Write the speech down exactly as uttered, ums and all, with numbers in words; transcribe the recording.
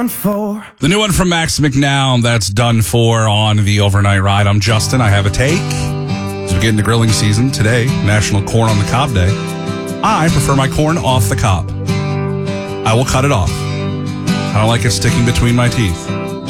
For. The new one from Max McNown, that's Done For on the Overnight Ride. I'm Justin. I have a take. As we get into grilling season today, National Corn on the Cob Day. I prefer my corn off the cob. I will cut it off. I don't like it sticking between my teeth.